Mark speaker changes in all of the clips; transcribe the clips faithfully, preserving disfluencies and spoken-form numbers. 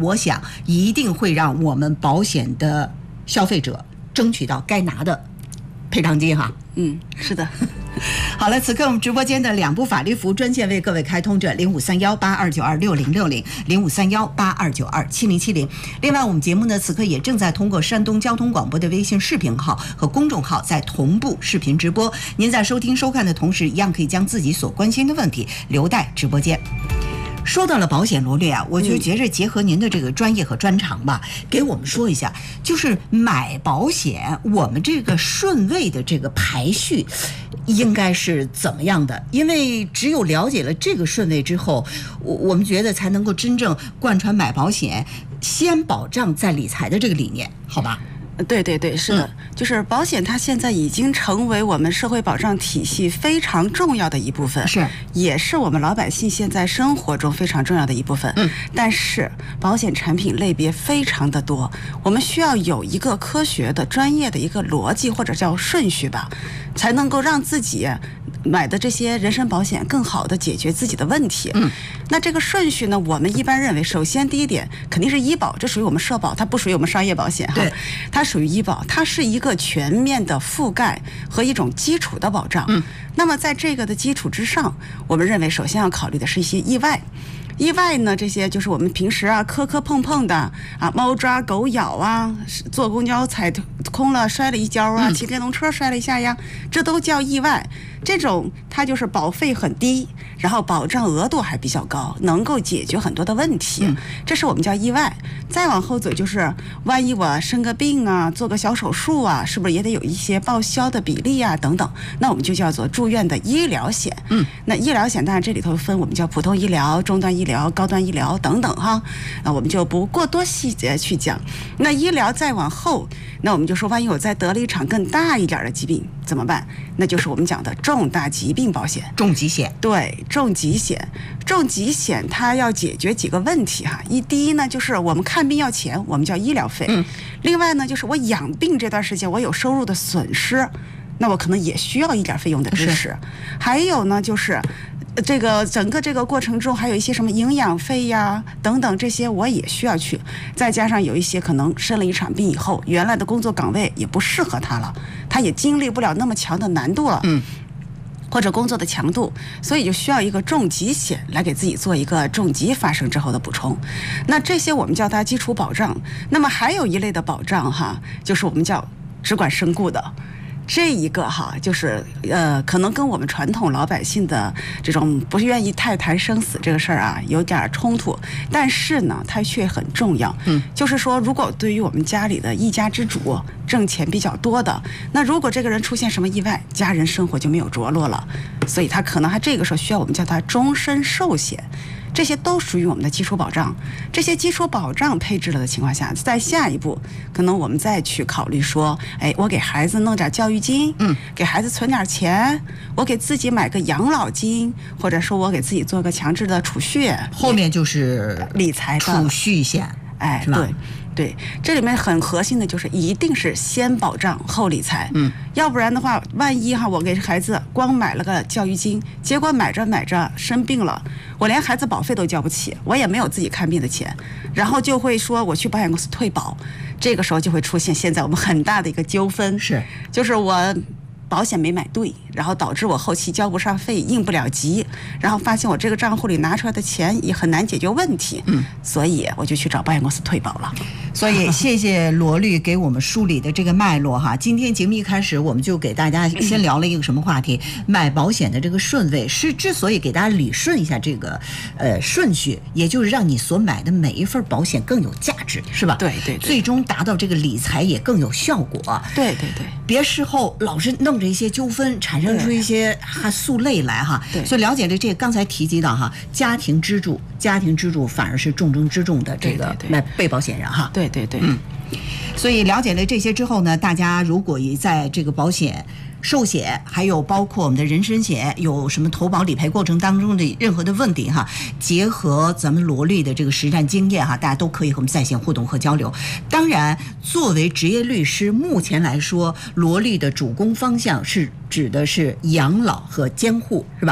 Speaker 1: 我想一定会让我们保险的消费者争取到该拿的赔偿金哈。
Speaker 2: 嗯，是的。
Speaker 1: 好了，此刻我们直播间的两部法律服务专线为各位开通着零五三幺八二九二六零六零零五三幺八二九二七零七零。另外，我们节目呢此刻也正在通过山东交通广播的微信视频号和公众号在同步视频直播。您在收听收看的同时，一样可以将自己所关心的问题留待直播间。说到了保险，罗律啊，我就觉着结合您的这个专业和专长吧，嗯、给我们说一下，就是买保险，我们这个顺位的这个排序应该是怎么样的？因为只有了解了这个顺位之后，我我们觉得才能够真正贯穿买保险先保障再理财的这个理念，好吧？
Speaker 2: 对对对，是的、嗯，就是保险，它现在已经成为我们社会保障体系非常重要的一部分，
Speaker 1: 是，
Speaker 2: 也是我们老百姓现在生活中非常重要的一部分。嗯，但是保险产品类别非常的多，我们需要有一个科学的、专业的一个逻辑或者叫顺序吧，才能够让自己买的这些人身保险更好的解决自己的问题。嗯，那这个顺序呢，我们一般认为，首先第一点肯定是医保，这属于我们社保，它不属于我们商业保险哈。
Speaker 1: 对，
Speaker 2: 它属于医保，它是一个全面的覆盖和一种基础的保障。嗯，那么在这个的基础之上，我们认为首先要考虑的是一些意外。意外呢，这些就是我们平时啊磕磕碰碰的啊，猫抓狗咬啊，坐公交踩空了摔了一跤啊，骑电动车摔了一下呀，这都叫意外。这种它就是保费很低，然后保障额度还比较高，能够解决很多的问题，这是我们叫意外。再往后走就是万一我生个病啊，做个小手术啊，是不是也得有一些报销的比例啊等等，那我们就叫做住院的医疗险。嗯，那医疗险当然这里头分我们叫普通医疗、中端医疗、高端医疗等等哈，啊我们就不过多细节去讲。那医疗再往后，那我们就说万一我再得了一场更大一点的疾病怎么办？那就是我们讲的重大疾病保险，
Speaker 1: 重疾险。
Speaker 2: 对，重疾险，重疾险它要解决几个问题哈。一第一呢，就是我们看病要钱，我们叫医疗费。嗯。另外呢，就是我养病这段时间我有收入的损失，那我可能也需要一点费用的支持。还有呢，就是这个整个这个过程中还有一些什么营养费呀等等，这些我也需要去。再加上有一些可能生了一场病以后，原来的工作岗位也不适合他了，他也经历不了那么强的难度了。嗯。或者工作的强度，所以就需要一个重疾险来给自己做一个重疾发生之后的补充。那这些我们叫它基础保障。那么还有一类的保障哈，就是我们叫只管身故的。这一个哈，就是呃，可能跟我们传统老百姓的这种不愿意太谈生死这个事儿啊，有点冲突。但是呢，它却很重要。嗯，就是说，如果对于我们家里的一家之主，挣钱比较多的，那如果这个人出现什么意外，家人生活就没有着落了，所以他可能他这个时候需要我们叫他终身寿险。这些都属于我们的基础保障。这些基础保障配置了的情况下，在下一步可能我们再去考虑说，哎，我给孩子弄点教育金，嗯，给孩子存点钱，我给自己买个养老金，或者说我给自己做个强制的储蓄，
Speaker 1: 后面就是
Speaker 2: 理财的
Speaker 1: 储蓄险，
Speaker 2: 哎，是吧？对。对，这里面很核心的就是一定是先保障后理财，嗯，要不然的话，万一哈我给孩子光买了个教育金，结果买着买着生病了，我连孩子保费都交不起，我也没有自己看病的钱，然后就会说我去保险公司退保，这个时候就会出现现在我们很大的一个纠纷，是，就是我保险没买对，然后导致我后期交不上费，应不了急，然后发现我这个账户里拿出来的钱也很难解决问题，嗯，所以我就去找保险公司退保了。
Speaker 1: 所以谢谢罗律给我们梳理的这个脉络哈。今天节目一开始我们就给大家先聊了一个什么话题？买保险的这个顺位是之所以给大家理顺一下这个呃顺序，也就是让你所买的每一份保险更有价值，是吧？
Speaker 2: 对对对，
Speaker 1: 最终达到这个理财也更有效果。
Speaker 2: 对对对，
Speaker 1: 别事后老是弄着一些纠纷，产生出一些哈诉累来哈。对，所以了解了这个刚才提及到哈，家庭支柱，家庭支柱反而是重中之重的这个买被保险人哈。
Speaker 2: 对对对，
Speaker 1: 嗯。所以了解了这些之后呢，大家如果也在这个保险、寿险，还有包括我们的人身险，有什么投保理赔过程当中的任何的问题哈，结合咱们罗律的这个实战经验哈，大家都可以和我们在线互动和交流。当然，作为职业律师，目前来说，罗律的主攻方向是指的是养老和监护，是吧？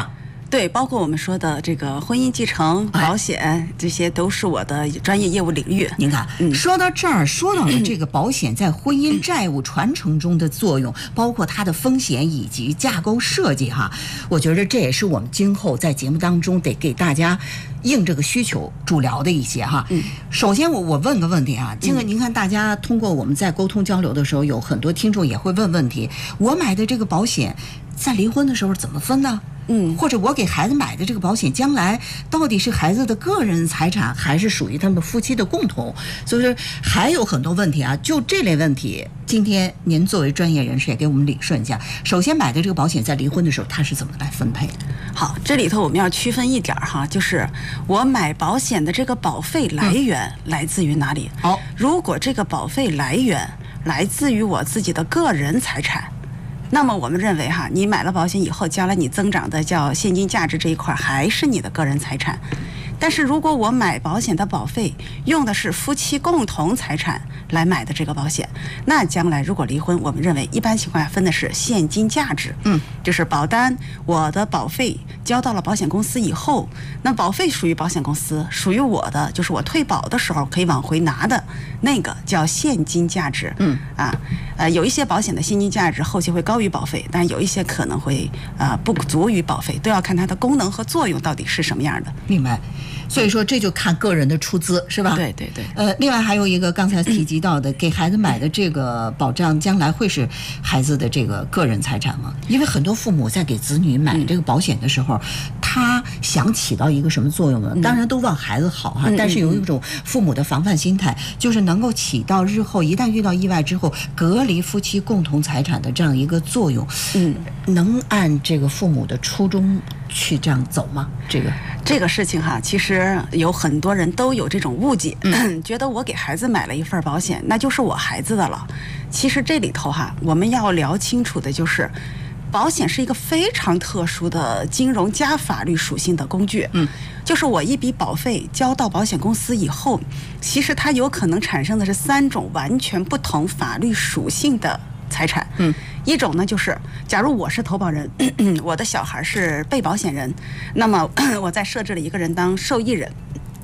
Speaker 2: 对，包括我们说的这个婚姻继承保险，哎、这些都是我的专业业务领域。
Speaker 1: 您看，嗯、说到这儿，说到了这个保险在婚姻债务传承中的作用，包括它的风险以及架构设计哈，我觉得这也是我们今后在节目当中得给大家应这个需求主聊的一些哈。嗯，首先我我问个问题啊，这个您看大家通过我们在沟通交流的时候，有很多听众也会问问题，我买的这个保险在离婚的时候怎么分呢？嗯，或者我给孩子买的这个保险，将来到底是孩子的个人财产，还是属于他们夫妻的共同？所以说还有很多问题啊。就这类问题，今天您作为专业人士也给我们理顺一下。首先买的这个保险在离婚的时候，它是怎么来分配？
Speaker 2: 好，这里头我们要区分一点哈，就是我买保险的这个保费来源来自于哪里？好、嗯，如果这个保费来源来自于我自己的个人财产。那么我们认为哈，你买了保险以后，将来你增长的叫现金价值这一块还是你的个人财产。但是如果我买保险的保费用的是夫妻共同财产来买的这个保险，那将来如果离婚，我们认为一般情况下分的是现金价值。嗯，就是保单我的保费交到了保险公司以后，那保费属于保险公司，属于我的就是我退保的时候可以往回拿的那个叫现金价值。嗯啊，呃，有一些保险的现金价值后期会高于保费，但有一些可能会啊、呃、不足于保费，都要看它的功能和作用到底是什么样的。
Speaker 1: 明白。所以说这就看个人的出资，是吧？
Speaker 2: 对对对。
Speaker 1: 呃，另外还有一个刚才提及到的，给孩子买的这个保障，将来会是孩子的这个个人财产吗？因为很多父母在给子女买这个保险的时候，他想起到一个什么作用呢？当然都往孩子好哈，但是有一种父母的防范心态，就是能够起到日后一旦遇到意外之后隔离夫妻共同财产的这样一个作用。嗯，能按这个父母的初衷去这样走吗？这个
Speaker 2: 这个事情哈，其实有很多人都有这种误解，嗯、觉得我给孩子买了一份保险，那就是我孩子的了。其实这里头哈，我们要聊清楚的就是，保险是一个非常特殊的金融加法律属性的工具。嗯，就是我一笔保费交到保险公司以后，其实它有可能产生的是三种完全不同法律属性的财产。嗯。一种呢，就是假如我是投保人，我的小孩是被保险人，那么我再设置了一个人当受益人，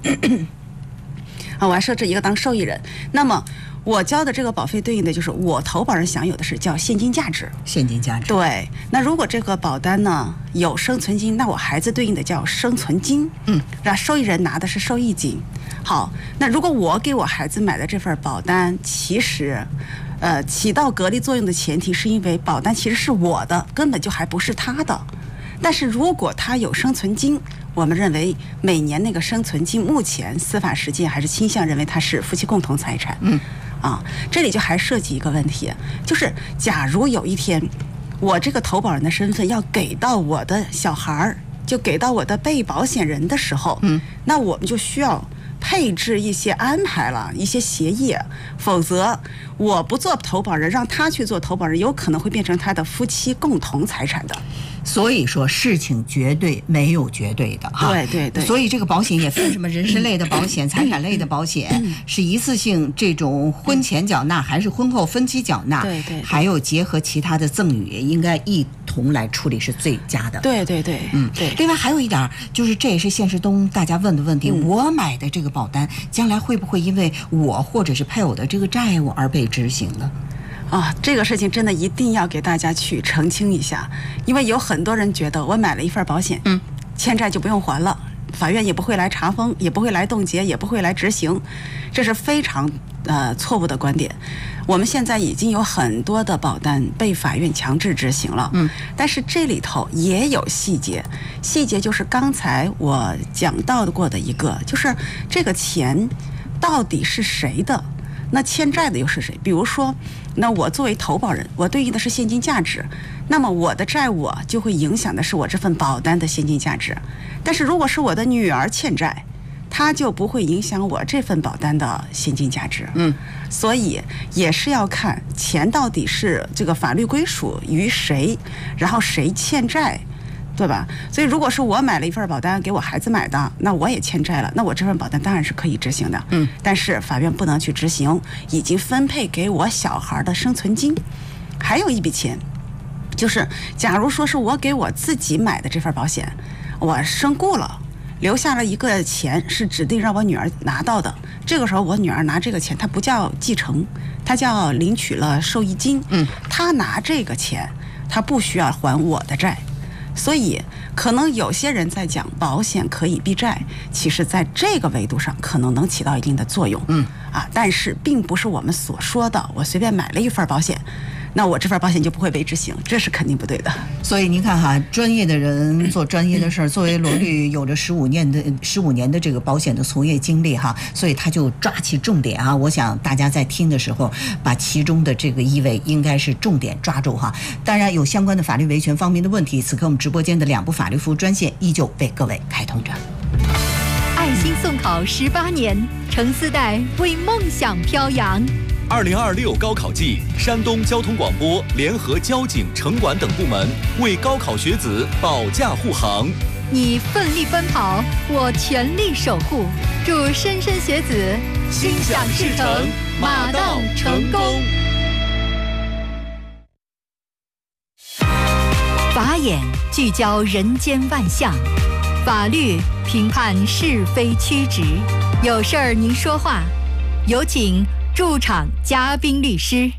Speaker 2: 啊，我还设置一个当受益人，那么我交的这个保费对应的就是我投保人享有的是叫现金价值。
Speaker 1: 现金价值。
Speaker 2: 对，那如果这个保单呢有生存金，那我孩子对应的叫生存金。嗯，然后受益人拿的是受益金。好，那如果我给我孩子买的这份保单，其实。呃，起到隔离作用的前提是因为保单其实是我的，根本就还不是他的。但是如果他有生存金，我们认为每年那个生存金，目前司法实践还是倾向认为它是夫妻共同财产。嗯，啊，这里就还涉及一个问题，就是假如有一天我这个投保人的身份要给到我的小孩儿，就给到我的被保险人的时候，嗯，那我们就需要配置一些安排了一些协议，否则我不做投保人，让他去做投保人，有可能会变成他的夫妻共同财产的。
Speaker 1: 所以说事情绝对没有绝对的哈。
Speaker 2: 对对对。
Speaker 1: 所以这个保险也分什么人身类的保险、财产类的保险，是一次性这种婚前缴纳还是婚后分期缴纳？
Speaker 2: 对对。
Speaker 1: 还有结合其他的赠与，应该一同来处理是最佳的。
Speaker 2: 对对对，
Speaker 1: 嗯对。另外还有一点就是，这也是现实中大家问的问题：嗯、我买的这个保单，将来会不会因为我或者是配偶的这个债务而被执行呢？
Speaker 2: 啊，这个事情真的一定要给大家去澄清一下，因为有很多人觉得我买了一份保险，嗯，欠债就不用还了，法院也不会来查封，也不会来冻结，也不会来执行，这是非常呃错误的观点。我们现在已经有很多的保单被法院强制执行了，嗯，但是这里头也有细节，细节就是刚才我讲到过的一个，就是这个钱到底是谁的？那欠债的又是谁？比如说，那我作为投保人，我对应的是现金价值，那么我的债务就会影响的是我这份保单的现金价值。但是如果是我的女儿欠债，它就不会影响我这份保单的现金价值。嗯，所以也是要看钱到底是这个法律归属于谁，然后谁欠债。对吧？所以如果是我买了一份保单给我孩子买的，那我也欠债了，那我这份保单当然是可以执行的。嗯，但是法院不能去执行已经分配给我小孩的生存金。还有一笔钱，就是假如说是我给我自己买的这份保险， 我身故了，留下了一个钱是指定让我女儿拿到的。这个时候我女儿拿这个钱，它不叫继承，它叫领取了受益金。嗯，她拿这个钱，她不需要还我的债。所以可能有些人在讲保险可以避债，其实在这个维度上可能能起到一定的作用。嗯，啊，但是并不是我们所说的我随便买了一份保险，那我这份保险就不会被执行，这是肯定不对的。
Speaker 1: 所以您看哈，专业的人做专业的事儿，作为罗律有着十五年的十五年的这个保险的从业经历哈，所以他就抓起重点啊。我想大家在听的时候，把其中的这个意味应该是重点抓住哈。当然有相关的法律维权方面的问题，此刻我们直播间的两部法律服务专线依旧为各位开通着。
Speaker 3: 爱心送考十八年，程四代为梦想飘扬。
Speaker 4: 二零二六高考季，山东交通广播联合交警、城管等部门为高考学子保驾护航。
Speaker 3: 你奋力奔跑，我全力守护。祝莘莘学子心想事成，马到成功。法眼聚焦人间万象，法律评判是非曲直。有事儿您说话，有请驻场嘉宾律师。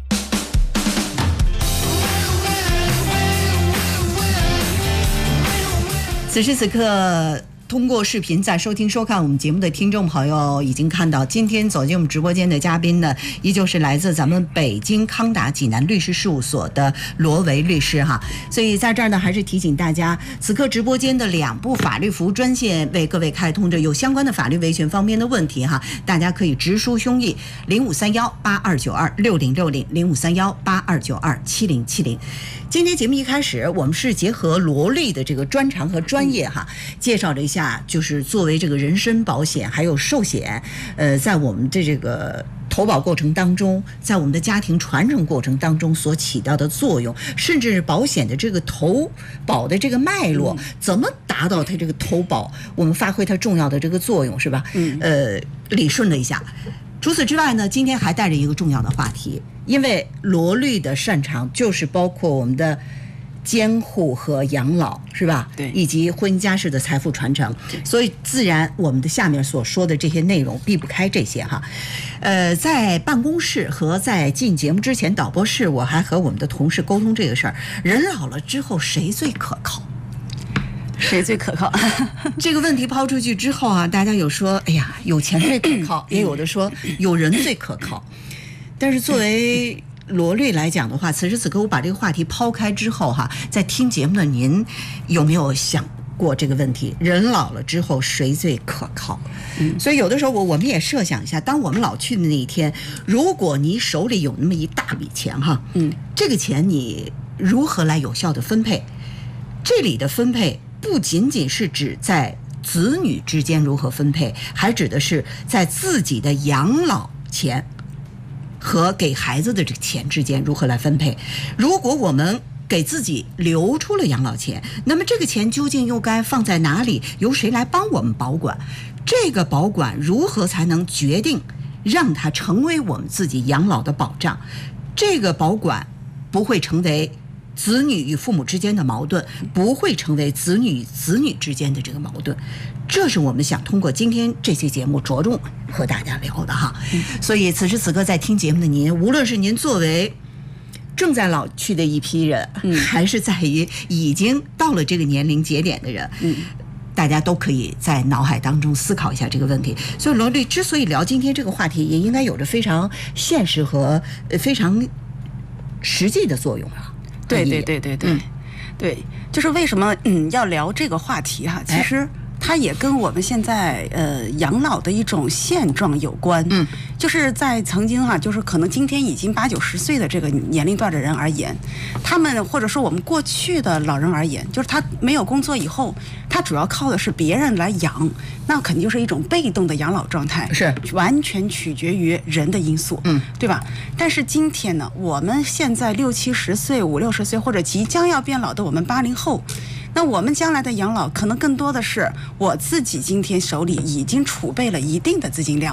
Speaker 1: 此时此刻，通过视频在收听收看我们节目的听众朋友已经看到，今天走进我们直播间的嘉宾呢，依旧是来自咱们北京康达济南律师事务所的罗维律师哈。所以在这儿呢，还是提醒大家，此刻直播间的两部法律服务专线为各位开通着，有相关的法律维权方面的问题哈，大家可以直抒胸臆，零五三幺八二九二六零六零，零五三幺八二九二七零七零。今天节目一开始，我们是结合罗律的这个专长和专业哈，介绍了一下，就是作为这个人身保险还有寿险，呃，在我们的这个投保过程当中，在我们的家庭传承过程当中所起到的作用，甚至是保险的这个投保的这个脉络，怎么达到它这个投保，我们发挥它重要的这个作用，是吧？嗯，呃，理顺了一下。除此之外呢，今天还带着一个重要的话题，因为罗律的擅长就是包括我们的监护和养老，是吧？
Speaker 2: 对，
Speaker 1: 以及婚姻家事的财富传承，所以自然我们的下面所说的这些内容避不开这些哈。呃，在办公室和在进节目之前，导播室我还和我们的同事沟通这个事儿，人老了之后谁最可靠？
Speaker 2: 谁最可靠？
Speaker 1: 这个问题抛出去之后啊，大家有说，哎呀，有钱最可靠，也有的说有人最可靠。但是作为罗律来讲的话，此时此刻我把这个话题抛开之后哈，在听节目的您有没有想过这个问题？人老了之后谁最可靠？嗯，所以有的时候我我们也设想一下，当我们老去的那一天，如果你手里有那么一大笔钱哈，嗯，这个钱你如何来有效的分配？这里的分配不仅仅是指在子女之间如何分配，还指的是在自己的养老钱和给孩子的这个钱之间如何来分配。如果我们给自己留出了养老钱，那么这个钱究竟又该放在哪里？由谁来帮我们保管？这个保管如何才能决定让它成为我们自己养老的保障？这个保管不会成为子女与父母之间的矛盾，不会成为子女与子女之间的这个矛盾，这是我们想通过今天这期节目着重和大家聊的哈。嗯、所以此时此刻在听节目的您，无论是您作为正在老去的一批人，嗯、还是在于已经到了这个年龄节点的人，嗯，大家都可以在脑海当中思考一下这个问题。所以罗律之所以聊今天这个话题，也应该有着非常现实和非常实际的作用啊。
Speaker 2: 对对对对对，嗯、对，就是为什么嗯要聊这个话题哈？其实它也跟我们现在呃养老的一种现状有关。嗯，就是在曾经哈、啊，就是可能今天已经八九十岁的这个年龄段的人而言，他们或者说我们过去的老人而言，就是他没有工作以后，他主要靠的是别人来养，那肯定就是一种被动的养老状态，
Speaker 1: 是
Speaker 2: 完全取决于人的因素，嗯，对吧？但是今天呢，我们现在六七十岁、五六十岁或者即将要变老的我们八零后。那我们将来的养老可能更多的是我自己今天手里已经储备了一定的资金量，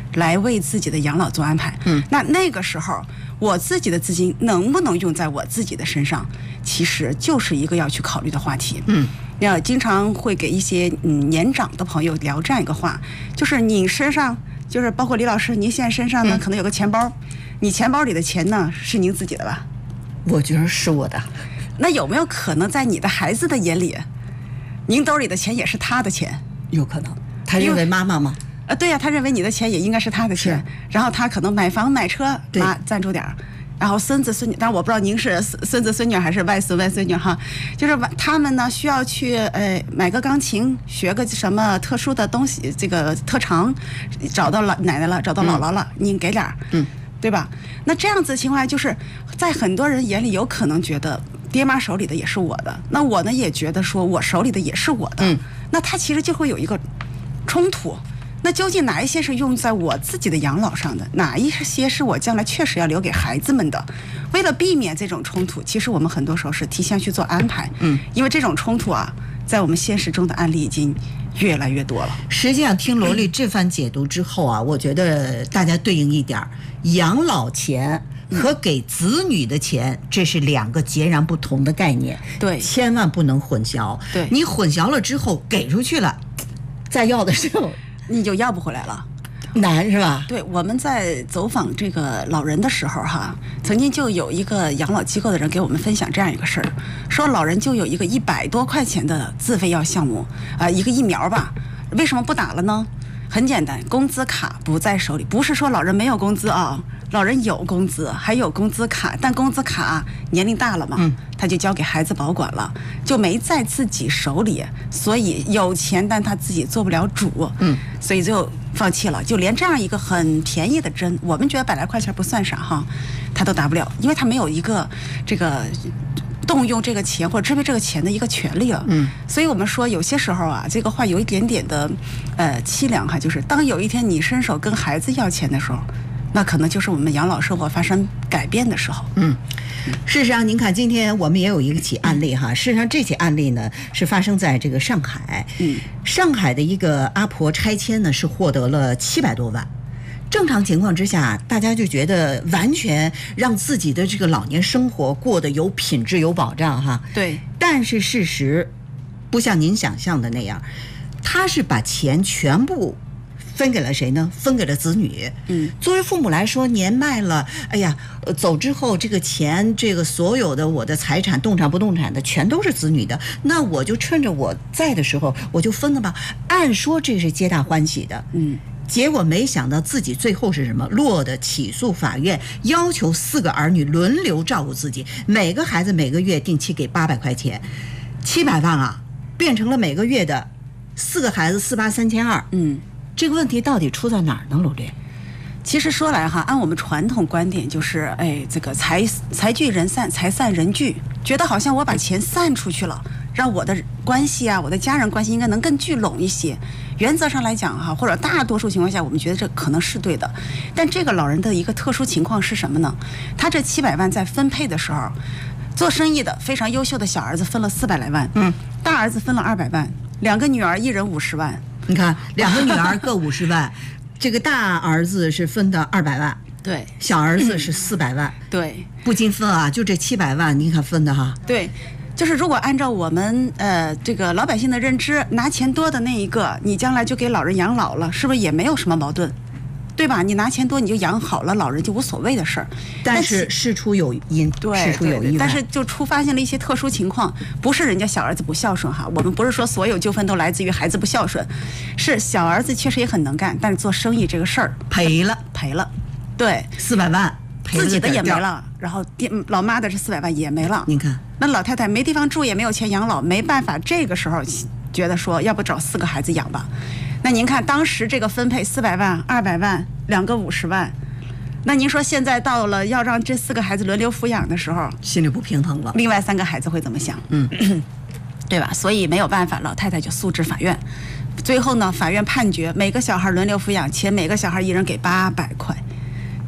Speaker 2: 来为自己的养老做安排。嗯，那那个时候我自己的资金能不能用在我自己的身上，其实就是一个要去考虑的话题。嗯，要经常会给一些嗯年长的朋友聊这样一个话，就是你身上，就是包括李老师，您现在身上呢、嗯、可能有个钱包，你钱包里的钱呢是您自己的吧？
Speaker 1: 我觉得是我的。
Speaker 2: 那有没有可能在你的孩子的眼里，您兜里的钱也是他的钱？
Speaker 1: 有可能，他认为妈妈吗？
Speaker 2: 呃，对呀、啊，他认为你的钱也应该是他的钱，然后他可能买房买车，妈赞助点儿，然后孙子孙女，但是我不知道您是孙子孙女还是外孙外孙女哈，就是他们呢需要去呃买个钢琴，学个什么特殊的东西，这个特长，找到老奶奶了，找到姥姥了，嗯、您给点儿，嗯，对吧？那这样子的情况下，就是在很多人眼里有可能觉得爹妈手里的也是我的，那我呢也觉得说我手里的也是我的，嗯，那他其实就会有一个冲突。那究竟哪一些是用在我自己的养老上的，哪一些是我将来确实要留给孩子们的？为了避免这种冲突，其实我们很多时候是提前去做安排。嗯，因为这种冲突啊，在我们现实中的案例已经越来越多了。
Speaker 1: 实际上，听罗丽这番解读之后啊，我觉得大家对应一点，养老钱和给子女的钱，这是两个截然不同的概念。
Speaker 2: 对，
Speaker 1: 千万不能混淆。对，你混淆了之后给出去了，再要的时候
Speaker 2: 你就要不回来了，
Speaker 1: 难是吧？
Speaker 2: 对，我们在走访这个老人的时候哈，曾经就有一个养老机构的人给我们分享这样一个事儿，说老人就有一个一百多块钱的自费药项目啊、呃，一个疫苗吧，为什么不打了呢？很简单，工资卡不在手里，不是说老人没有工资啊，老人有工资，还有工资卡，但工资卡年龄大了嘛，嗯，他就交给孩子保管了，就没在自己手里，所以有钱但他自己做不了主，嗯，所以就放弃了，就连这样一个很便宜的针，我们觉得百来块钱不算啥哈，他都打不了，因为他没有一个这个动用这个钱或者支配这个钱的一个权利了，嗯，所以我们说有些时候啊，这个话有一点点的呃凄凉哈，就是当有一天你伸手跟孩子要钱的时候，那可能就是我们养老生活发生改变的时候。嗯，
Speaker 1: 事实上，您看今天我们也有一起案例哈。事实上，这起案例呢是发生在这个上海。嗯，上海的一个阿婆拆迁呢是获得了七百多万。正常情况之下，大家就觉得完全让自己的这个老年生活过得有品质、有保障哈。
Speaker 2: 对。
Speaker 1: 但是事实不像您想象的那样，他是把钱全部分给了谁呢？分给了子女。嗯，作为父母来说，年迈了，哎呀，走之后这个钱，这个所有的我的财产，动产不动产的，全都是子女的。那我就趁着我在的时候，我就分了吧。按说这是皆大欢喜的。嗯。结果没想到自己最后是什么？落得起诉法院，要求四个儿女轮流照顾自己，每个孩子每个月定期给八百块钱，七百万啊，变成了每个月的四个孩子四八三千二。嗯，这个问题到底出在哪儿呢？罗丽？
Speaker 2: 其实说来哈，按我们传统观点就是，哎，这个财财聚人散，财散人聚，觉得好像我把钱散出去了，让我的关系啊，我的家人关系应该能更聚拢一些。原则上来讲哈，或者大多数情况下，我们觉得这可能是对的。但这个老人的一个特殊情况是什么呢？他这七百万在分配的时候，做生意的非常优秀的小儿子分了四百来万，嗯，大儿子分了二百万，两个女儿一人五十万。
Speaker 1: 你看，两个女儿各五十万，这个大儿子是分的二百万，
Speaker 2: 对，
Speaker 1: 小儿子是四百万，
Speaker 2: 对，
Speaker 1: 不禁分啊，就这七百万，你看分的哈，
Speaker 2: 对。就是如果按照我们呃这个老百姓的认知，拿钱多的那一个，你将来就给老人养老了，是不是也没有什么矛盾，对吧？你拿钱多你就养好了老人就无所谓的事儿。
Speaker 1: 但是事出有因，
Speaker 2: 对，
Speaker 1: 事出有因。
Speaker 2: 但是就出发现了一些特殊情况，不是人家小儿子不孝顺哈，我们不是说所有纠纷都来自于孩子不孝顺，是小儿子确实也很能干，但是做生意这个事儿
Speaker 1: 赔了
Speaker 2: 赔了，对，
Speaker 1: 四百万。
Speaker 2: 自己的也没了，然后老妈的这四百万也没了。
Speaker 1: 您看，
Speaker 2: 那老太太没地方住，也没有钱养老，没办法，这个时候觉得说，要不找四个孩子养吧。那您看，当时这个分配四百万、二百万，两个五十万，那您说现在到了要让这四个孩子轮流抚养的时候，
Speaker 1: 心里不平衡了。
Speaker 2: 另外三个孩子会怎么想？嗯，对吧？所以没有办法，老太太就诉至法院。最后呢，法院判决每个小孩轮流抚养，且每个小孩一人给八百块。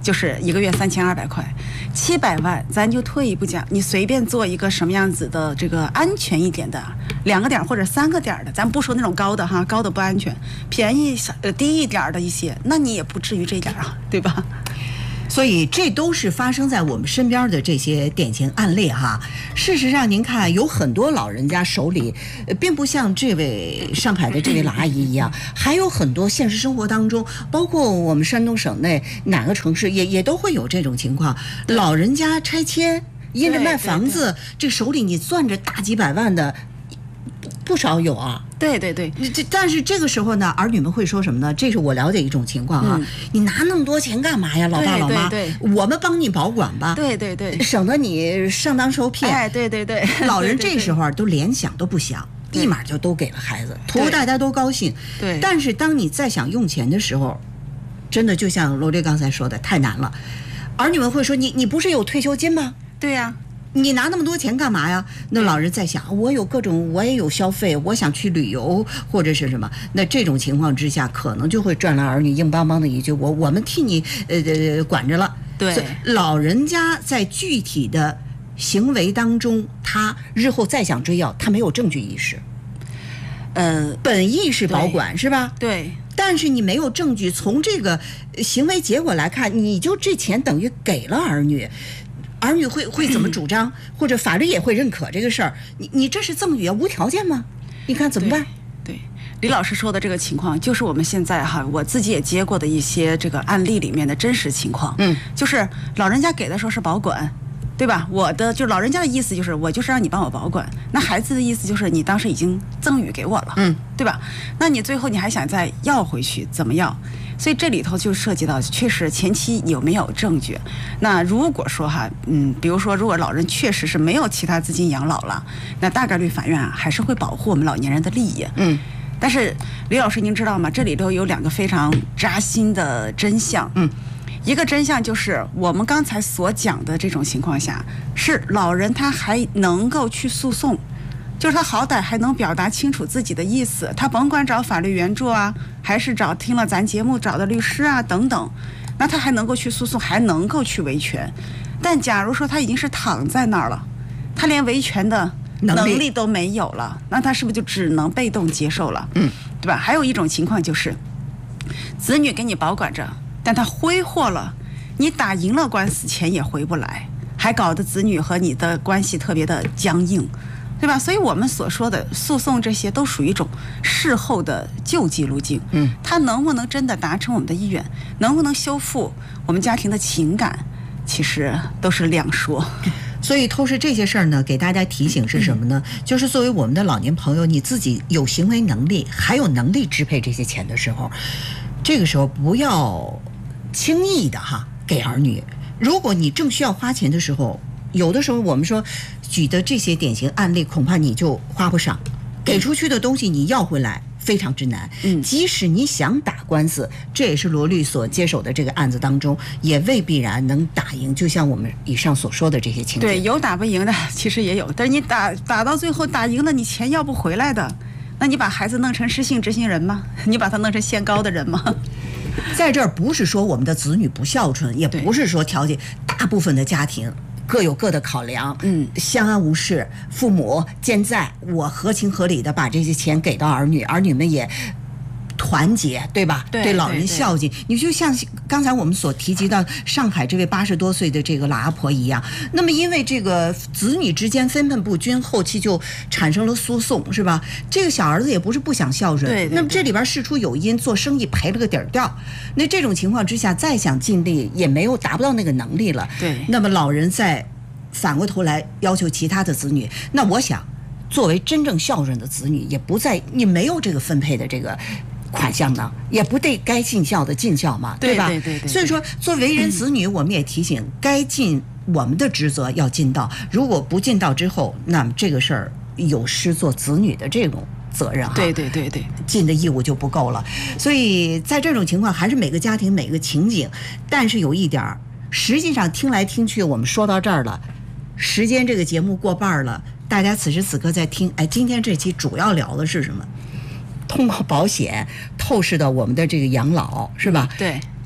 Speaker 2: 就是一个月三千二百块，七百万，咱就退一步讲，你随便做一个什么样子的这个安全一点的，两个点或者三个点的，咱不说那种高的哈，高的不安全，便宜呃低一点的一些，那你也不至于这点啊，对吧？
Speaker 1: 所以这都是发生在我们身边的这些典型案例哈。事实上，您看有很多老人家手里，呃，并不像这位上海的这位老阿姨一样，还有很多现实生活当中，包括我们山东省内哪个城市也也都会有这种情况，老人家拆迁，因为卖房子，这手里你攥着大几百万的，不少有啊。
Speaker 2: 对对对，
Speaker 1: 这但是这个时候呢，儿女们会说什么呢？这是我了解一种情况啊，嗯、你拿那么多钱干嘛呀，老爸老妈？
Speaker 2: 对对对，
Speaker 1: 我们帮你保管吧。
Speaker 2: 对对对，
Speaker 1: 省得你上当受骗。
Speaker 2: 哎，对对对，
Speaker 1: 老人这时候都连想都不想，立马就都给了孩子，图大家都高兴。
Speaker 2: 对。
Speaker 1: 但是当你再想用钱的时候，真的就像罗队刚才说的，太难了。儿女们会说：“你你不是有退休金吗？”
Speaker 2: 对呀、啊。
Speaker 1: 你拿那么多钱干嘛呀？那老人在想，我有各种，我也有消费，我想去旅游或者是什么。那这种情况之下，可能就会赚来儿女硬邦邦的一句：“我我们替你呃呃管着了。”
Speaker 2: 对，
Speaker 1: 老人家在具体的行为当中，他日后再想追要，他没有证据意识。呃，本意是保管是吧？
Speaker 2: 对。
Speaker 1: 但是你没有证据，从这个行为结果来看，你就这钱等于给了儿女。儿女会会怎么主张，或者法律也会认可这个事儿？你你这是赠与啊，无条件吗？你看怎么办？
Speaker 2: 对，对李老师说的这个情况，就是我们现在哈，我自己也接过的一些这个案例里面的真实情况。嗯，就是老人家给的时候是保管，对吧？我的就老人家的意思就是我就是让你帮我保管，那孩子的意思就是你当时已经赠与给我了，嗯，对吧？那你最后你还想再要回去，怎么要？所以这里头就涉及到，确实前期有没有证据？那如果说哈，嗯，比如说如果老人确实是没有其他资金养老了，那大概率法院啊还是会保护我们老年人的利益。嗯，但是李老师您知道吗？这里头有两个非常扎心的真相。嗯，一个真相就是我们刚才所讲的这种情况下，是老人他还能够去诉讼。就是他好歹还能表达清楚自己的意思，他甭管找法律援助啊，还是找听了咱节目找的律师啊等等，那他还能够去诉讼，还能够去维权。但假如说他已经是躺在那儿了，他连维权的能力都没有了，那他是不是就只能被动接受了？嗯，对吧？还有一种情况就是，子女给你保管着，但他挥霍了，你打赢了官司，钱也回不来，还搞得子女和你的关系特别的僵硬。对吧？所以我们所说的诉讼这些都属于一种事后的救济路径。嗯，它能不能真的达成我们的意愿，能不能修复我们家庭的情感，其实都是两说。
Speaker 1: 所以透视这些事儿呢，给大家提醒是什么呢？就是作为我们的老年朋友，你自己有行为能力，还有能力支配这些钱的时候，这个时候不要轻易的哈给儿女。如果你正需要花钱的时候，有的时候我们说举的这些典型案例，恐怕你就花不上，给出去的东西你要回来非常之难。嗯，即使你想打官司，这也是罗律所接手的这个案子当中，也未必然能打赢。就像我们以上所说的这些情节，
Speaker 2: 对，有打不赢的，其实也有。但是你打打到最后打赢了，你钱要不回来的，那你把孩子弄成失信执行人吗？你把他弄成限高的人吗？
Speaker 1: 在这儿不是说我们的子女不孝顺，也不是说调解，大部分的家庭各有各的考量，嗯，相安无事，父母健在，我合情合理的把这些钱给到儿女，儿女们也团结，对吧？
Speaker 2: 对，
Speaker 1: 对老人孝敬。你就像刚才我们所提及到上海这位八十多岁的这个老阿婆一样，那么因为这个子女之间分配不均，后期就产生了诉讼，是吧？这个小儿子也不是不想孝顺，
Speaker 2: 对，
Speaker 1: 那么这里边事出有因，做生意赔了个底儿掉。那这种情况之下，再想尽力也没有达不到那个能力了。
Speaker 2: 对，
Speaker 1: 那么老人再反过头来要求其他的子女，那我想，作为真正孝顺的子女，也不在你没有这个分配的这个款项呢，也不得该尽孝的尽孝嘛，
Speaker 2: 对
Speaker 1: 吧？
Speaker 2: 对对对。
Speaker 1: 所以说，作为人子女，我们也提醒，该尽我们的职责要尽到。如果不尽到之后，那么这个事儿有失做子女的这种责任哈。
Speaker 2: 对对对对，
Speaker 1: 尽的义务就不够了。所以在这种情况，还是每个家庭每个情景。但是有一点儿，实际上听来听去，我们说到这儿了，时间这个节目过半了，大家此时此刻在听，哎，今天这期主要聊的是什么？通过保险透视到我们的这个养老，是吧？
Speaker 2: 对，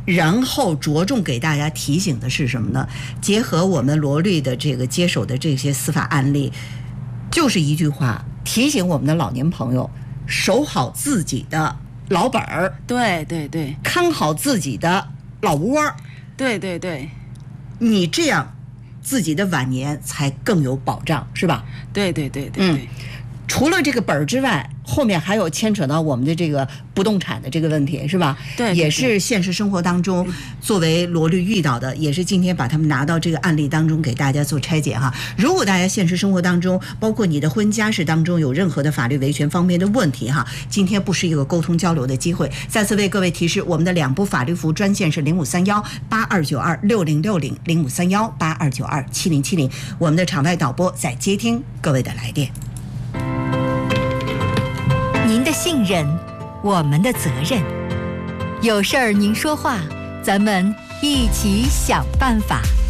Speaker 1: 然后着重给大家提醒的是什么呢？结合我们罗律的这个接手的这些司法案例，就是一句话，提醒我们的老年朋友守好自己的老本儿，
Speaker 2: 对对对，
Speaker 1: 看好自己的老窝，
Speaker 2: 对对对，
Speaker 1: 你这样自己的晚年才更有保障，是吧？
Speaker 2: 对对对对对。
Speaker 1: 嗯，除了这个本儿之外，后面还有牵扯到我们的这个不动产的这个问题，是吧？
Speaker 2: 对，
Speaker 1: 也是现实生活当中作为罗律遇到的，也是今天把他们拿到这个案例当中给大家做拆解哈。如果大家现实生活当中，包括你的婚家事当中有任何的法律维权方面的问题哈，今天不是一个沟通交流的机会。再次为各位提示，我们的两部法律服专线是零五三幺八二九二六零六零零五三幺八二九二七零七零，我们的场外导播在接听各位的来电。
Speaker 3: 您的信任，我们的责任。有事儿您说话，咱们一起想办法。